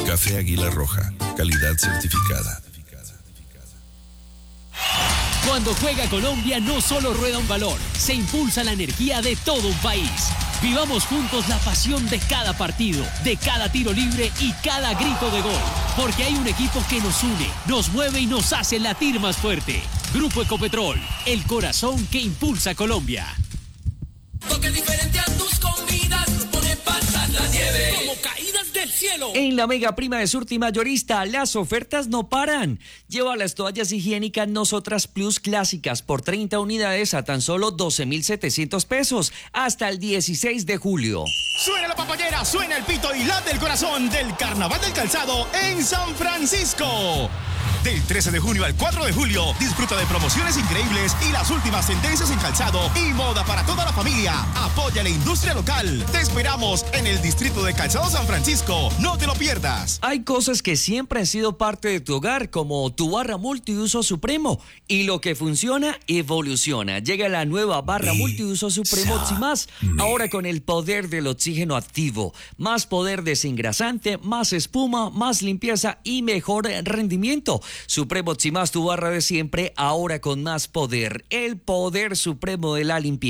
Café Águila Roja, calidad certificada. Cuando juega Colombia no solo rueda un balón, se impulsa la energía de todo un país. Vivamos juntos la pasión de cada partido, de cada tiro libre y cada grito de gol. Porque hay un equipo que nos une, nos mueve y nos hace latir más fuerte. Grupo Ecopetrol, el corazón que impulsa Colombia. Toque diferente a tus comidas, pone pasar la nieve como caídas del cielo. En la Mega Prima de Surti Mayorista, las ofertas no paran. Lleva las toallas higiénicas Nosotras Plus clásicas por 30 unidades a tan solo 12,700 pesos hasta el 16 de julio. Suena la papayera, suena el pito y late el corazón del Carnaval del Calzado en San Francisco. Del 13 de junio al 4 de julio, disfruta de promociones increíbles y las últimas tendencias en calzado y moda para toda la familia. Apoya la industria local. Te esperamos en el Distrito de Calzado San Francisco. No te lo pierdas. Hay cosas que siempre han sido parte de tu hogar, como tu barra multiuso Supremo. Y lo que funciona, evoluciona. Llega la nueva barra multiuso Supremo Oximás, ahora con el poder del oxígeno activo. Más poder desengrasante, más espuma, más limpieza y mejor rendimiento. Supremo Oximás, tu barra de siempre, ahora con más poder. El poder supremo de la limpieza.